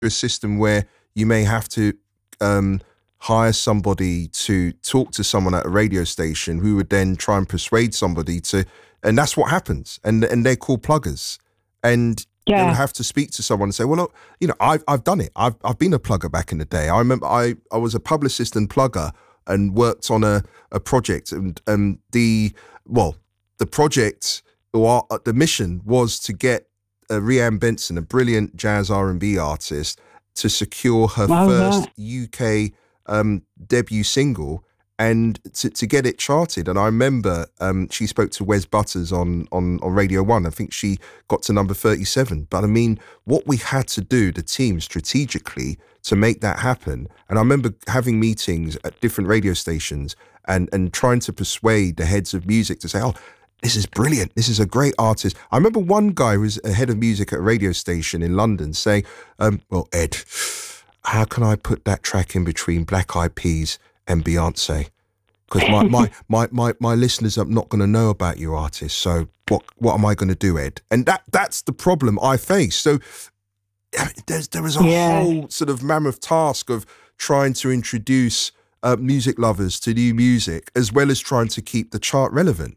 a system where you may have to hire somebody to talk to someone at a radio station who would then try and persuade somebody to, and that's what happens. And they're called pluggers. And they would have to speak to someone and say, well, look, I've done it. I've been a plugger back in the day. I remember I was a publicist and plugger and worked on a project, and the project, or the mission, was to get Rhiannon Benson, a brilliant jazz R&B artist, to secure her first UK debut single and to get it charted. And I remember she spoke to Wes Butters on Radio 1. I think she got to number 37. But I mean, what we had to do, the team, strategically, to make that happen. And I remember having meetings at different radio stations and trying to persuade the heads of music to say, oh, this is brilliant. This is a great artist. I remember one guy who was a head of music at a radio station in London saying, well, Ed, how can I put that track in between Black Eyed Peas and Beyonce? Because my listeners are not going to know about your artist. So what am I going to do, Ed? And that's the problem I face. So there was a whole sort of mammoth task of trying to introduce music lovers to new music, as well as trying to keep the chart relevant.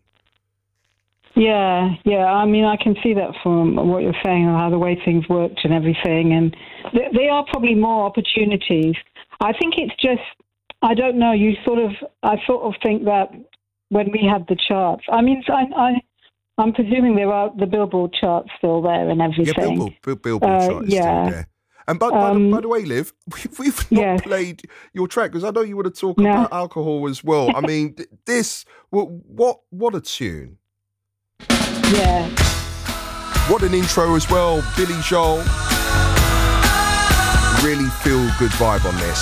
Yeah. I mean, I can see that from what you're saying, how the way things worked and everything. And there are probably more opportunities. I think it's just, I don't know. I sort of think that when we had the charts, I mean, I'm presuming there are the Billboard charts still there and everything. Yeah, Billboard chart is still there. And by the way, Liv, we've not played your track, because I know you want to talk about alcohol as well. I mean, what a tune. Yeah. What an intro as well, Billy Joel. Really feel good vibe on this.